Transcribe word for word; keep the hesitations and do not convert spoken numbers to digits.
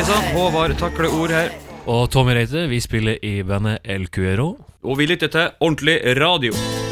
sann, Håvard takler ord her. Og Tommy Reite, vi spiller i bandet El Cuero. Og vi lytter til ordentlig radio.